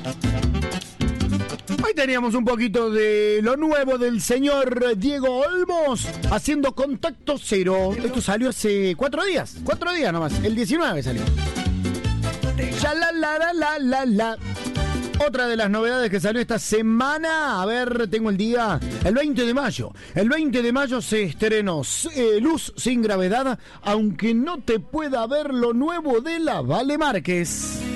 Hoy teníamos un poquito de lo nuevo del señor Diego Olmos haciendo Contacto Cero. Esto salió hace 4 días. 4 días nomás. El 19 salió. Ya la. Otra de las novedades que salió esta semana, a ver, tengo el día, el 20 de mayo. El 20 de mayo se estrenó Luz sin gravedad, aunque no te pueda ver lo nuevo de la Vale Márquez.